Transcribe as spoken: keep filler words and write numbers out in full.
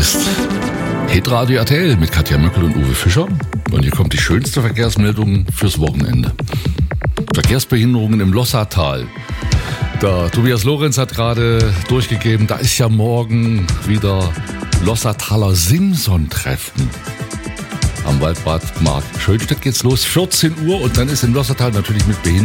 ist Hitradio R T L mit Katja Möckel und Uwe Fischer. Und hier kommt die schönste Verkehrsmeldung fürs Wochenende. Verkehrsbehinderungen im Lossatal. Der Tobias Lorenz hat gerade durchgegeben, da ist ja morgen wieder Lossataler Simson-Treffen. Am Waldbadmarkt Schönstedt geht's los, vierzehn Uhr, und dann ist im Lossatal natürlich mit Behinderungen